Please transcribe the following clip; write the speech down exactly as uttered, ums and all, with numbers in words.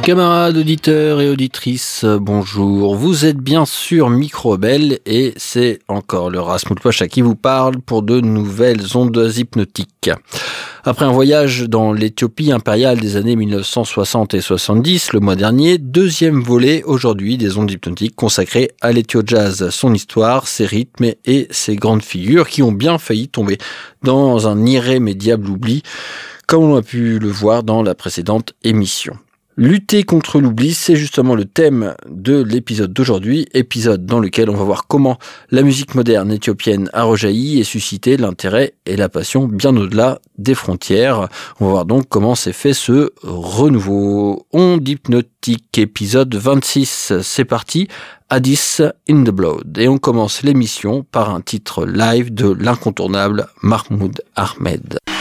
Camarades auditeurs et auditrices, bonjour. Vous êtes bien sûr Micro-Rebelle et c'est encore le Rasmus Pocha qui vous parle pour de nouvelles ondes hypnotiques. Après un voyage dans l'Éthiopie impériale des années mille neuf cent soixante et soixante-dix, le mois dernier, deuxième volet aujourd'hui des ondes hypnotiques consacrées à l'Éthio-Jazz, son histoire, ses rythmes et ses grandes figures qui ont bien failli tomber dans un irrémédiable oubli, comme on a pu le voir dans la précédente émission. Lutter contre l'oubli, c'est justement le thème de l'épisode d'aujourd'hui, épisode dans lequel on va voir comment la musique moderne éthiopienne a rejailli et suscité l'intérêt et la passion bien au-delà des frontières. On va voir donc comment s'est fait ce renouveau. Onde hypnotique, épisode vingt-six, c'est parti, Addis in the Blood. Et on commence l'émission par un titre live de l'incontournable Mahmoud Ahmed.